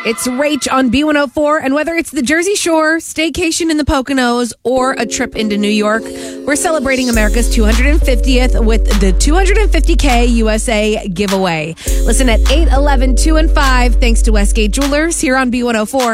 It's Rach on B104, and whether it's the Jersey Shore, staycation in the Poconos, or a trip into New York, we're celebrating America's 250th with the 250K USA giveaway. Listen at 8, 11, 2, and 5, thanks to Westgate Jewelers here on B104.